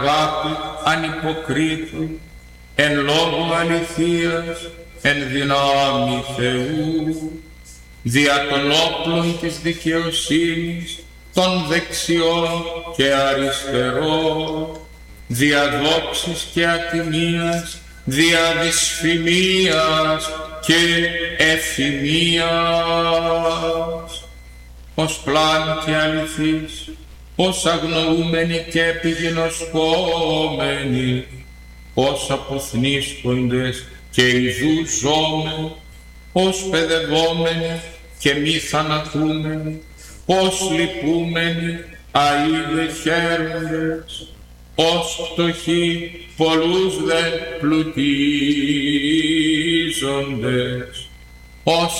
αγάπη ανυποκρίτου, εν λόγω αληθείας, εν δυνάμει Θεού, δια των όπλων της δικαιοσύνης, των δεξιών και αριστερών, δια δόξης και ατιμίας, δια δυσφημίας και ευθυμίας, ως πλάνη και αληθής, ως αγνοούμενοι και επιγινωσκόμενοι, ως αποθνίσκοντες και ιδού ζώμενοι, ως παιδευόμενοι και μη θανατούμενοι, ως λυπούμενοι αίδε χαίροντες, ως πτωχοί πολλούς δε πλουτίζοντες, ως